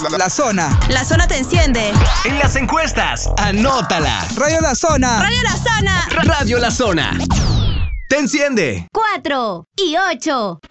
La Zona. La Zona te enciende. En las encuestas, anótala. Radio La Zona. Radio La Zona. Radio La Zona. Te enciende. 4 y 8.